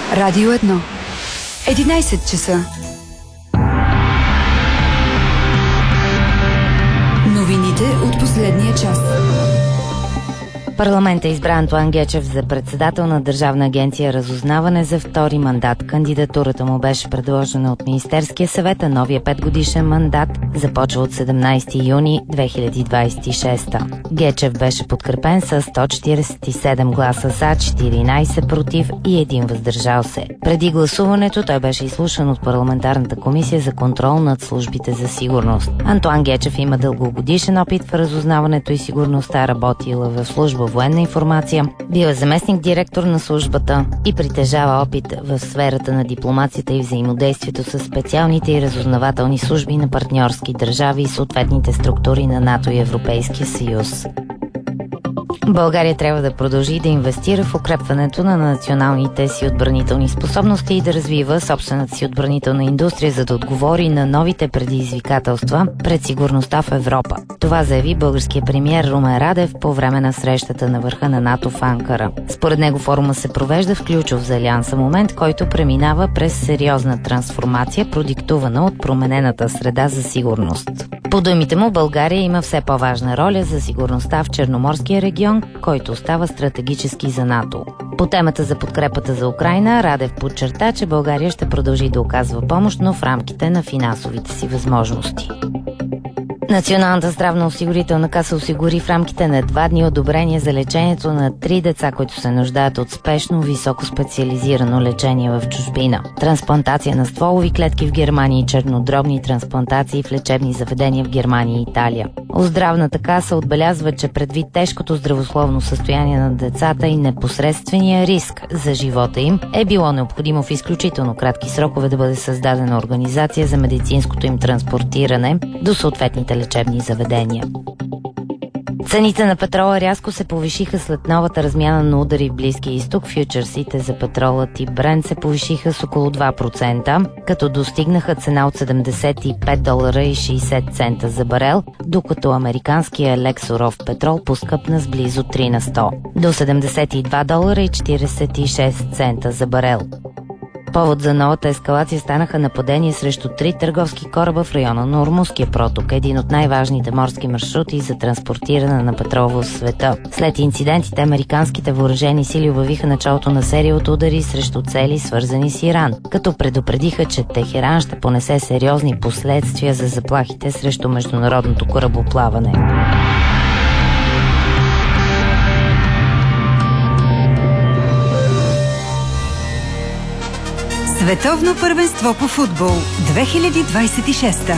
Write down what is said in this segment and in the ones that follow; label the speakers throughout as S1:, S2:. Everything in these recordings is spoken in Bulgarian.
S1: Радио 1. 11 часа. Новините от последния час.
S2: Парламентът избра Антоан Гечев за председател на Държавна агенция Разузнаване за втори мандат. Кандидатурата му беше предложена от Министерския съвет, а новия 5-годишен мандат започва от 17 юни 2026. Гечев беше подкрепен с 147 гласа за, 14 против и 1 въздържал се. Преди гласуването той беше изслушан от парламентарната комисия за контрол над службите за сигурност. Антоан Гечев има дългогодишен опит в разузнаването и сигурността, работила в служба военна информация, бил е заместник директор на службата и притежава опит в сферата на дипломацията и взаимодействието с специалните и разузнавателни служби на партньорски държави и съответните структури на НАТО и Европейския съюз. България трябва да продължи да инвестира в укрепването на националните си отбранителни способности и да развива собствената си отбранителна индустрия, за да отговори на новите предизвикателства пред сигурността в Европа. Това заяви българският премиер Румен Радев по време на срещата на върха на НАТО в Анкара. Според него форума се провежда в ключов за Алианса момент, който преминава през сериозна трансформация, продиктувана от променената среда за сигурност. По думите му, България има все по-важна роля за сигурността в Черноморския регион, който остава стратегически за НАТО. По темата за подкрепата за Украйна, Радев подчерта, че България ще продължи да оказва помощ, но в рамките на финансовите си възможности. Националната здравноосигурителна каса осигури в рамките на 2 дни одобрение за лечението на 3 деца, които се нуждаят от спешно високо специализирано лечение в чужбина. Трансплантация на стволови клетки в Германия и чернодробни трансплантации в лечебни заведения в Германия и Италия. Здравната каса отбелязва, че предвид тежкото здравословно състояние на децата и непосредствения риск за живота им, е било необходимо в изключително кратки срокове да бъде създадена организация за медицинското им транспортиране до съответните лечебни заведения. Цените на петрола рязко се повишиха след новата размяна на удари в Близкия изток. Фючерсите за петрола тип Брент се повишиха с около 2%, като достигнаха цена от $75.60 за барел, докато американския лек суров петрол поскъпна с близо 3%, до $72.46 за барел. Повод за новата ескалация станаха нападения срещу 3 търговски кораба в района на Ормузския проток, един от най-важните морски маршрути за транспортиране на петрол в света. След инцидентите, американските въоръжени сили обявиха началото на серия от удари срещу цели, свързани с Иран, като предупредиха, че Техеран ще понесе сериозни последствия за заплахите срещу международното корабоплаване.
S1: Световно първенство по футбол 2026.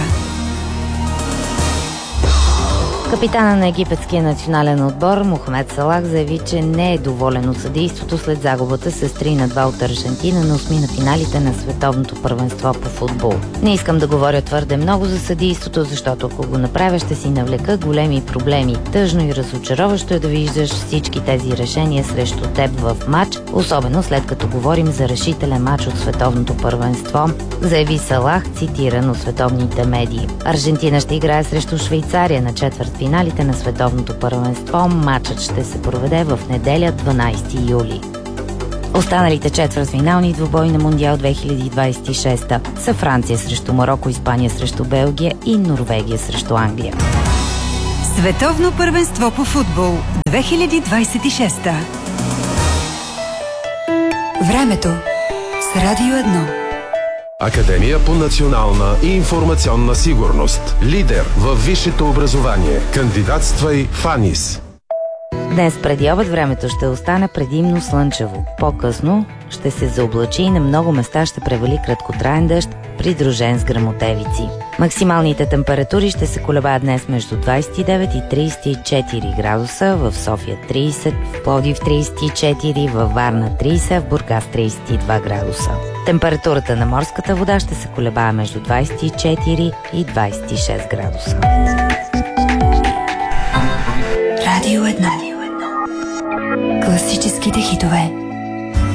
S2: Капитана на египетския национален отбор Мохамед Салах заяви, че не е доволен от съдийството след загубата с 3-2 от Аржентина на 8 на финалите на Световното първенство по футбол. Не искам да говоря твърде много за съдийството, защото ако го направя, ще си навлека големи проблеми. Тъжно и разочароващо е да виждаш всички тези решения срещу теб в матч, особено след като говорим за решителен матч от Световното първенство, заяви Салах, цитиран от световните медии. Аржентина ще играе срещу Швейцария на четвъртфиналите на Световното първенство. Матчът ще се проведе в неделя, 12 юли. Останалите четвъртфинални двубои на Мондиал 2026 са Франция срещу Мароко, Испания срещу Белгия и Норвегия срещу Англия.
S1: Световно първенство по футбол 2026. Времето с Радио 1.
S3: Академия по национална и информационна сигурност. Лидер във висшето образование. Кандидатствай в АНИС.
S2: Днес преди обед времето ще остане предимно слънчево. По-късно ще се заоблачи и на много места ще превали краткотраен дъжд, придружен с гръмотевици. Максималните температури ще се колебаят днес между 29 и 34 градуса, в София 30, в Пловдив 34, във Варна 30, в Бургас 32 градуса. Температурата на морската вода ще се колебае между 24 и 26 градуса.
S1: Радио 1. Класическите хитове.